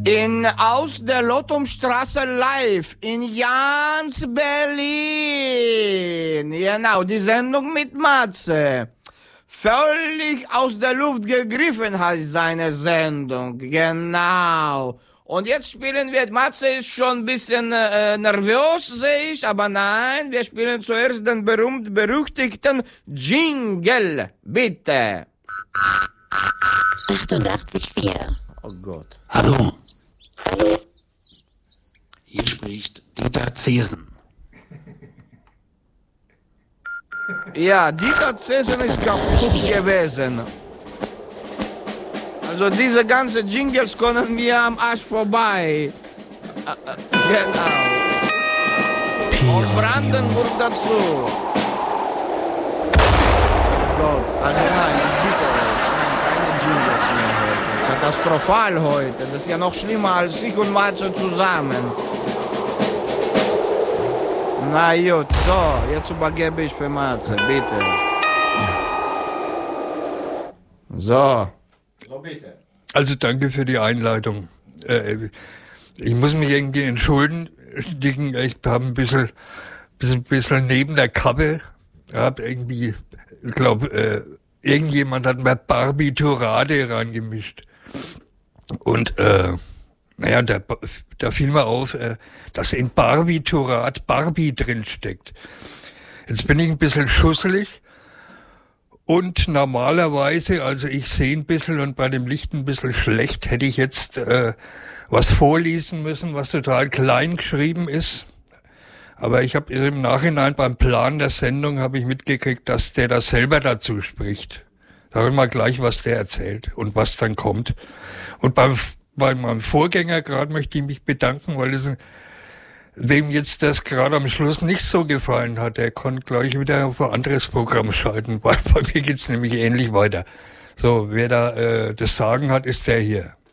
Aus der Lottumstraße live in Jans Berlin. Genau, die Sendung mit Matze. Völlig aus der Luft gegriffen heißt seine Sendung. Genau. Und jetzt spielen wir, Matze ist schon ein bisschen nervös, sehe ich, aber nein, wir spielen zuerst den berühmt-berüchtigten Jingle. Bitte. 88,4. Oh Gott. Hallo. Hier spricht Dieter Zesen. Ja, Dieter Zesen ist kaputt gewesen. Also diese ganzen Jingles kommen mir am Arsch vorbei. Genau. Und Brandenburg dazu. Gott, also nein, ich bitte euch. Nein, keine Jingles mehr heute. Katastrophal heute. Das ist ja noch schlimmer als ich und Matze zusammen. Na gut, so, jetzt übergebe ich für Matze, bitte. So. So, bitte. Also danke für die Einleitung. Ich muss mich irgendwie entschuldigen. Ich habe ein bisschen neben der Kappe. Ich habe irgendwie, ich glaube, irgendjemand hat mir Barbiturate reingemischt. Und naja, da fiel mir auf, dass in Barbiturat Barbie drin steckt. Jetzt bin ich ein bisschen schusselig. Und normalerweise, also ich sehe ein bisschen und bei dem Licht ein bisschen schlecht, hätte ich jetzt was vorlesen müssen, was total klein geschrieben ist. Aber ich habe im Nachhinein beim Plan der Sendung habe ich mitgekriegt, dass der da selber dazu spricht. Sagen wir mal gleich, was der erzählt und was dann kommt. Und bei meinem Vorgänger gerade möchte ich mich bedanken, weil es wem jetzt das gerade am Schluss nicht so gefallen hat, der konnte gleich wieder auf ein anderes Programm schalten, weil bei mir geht's nämlich ähnlich weiter. So, wer da das Sagen hat, ist der hier.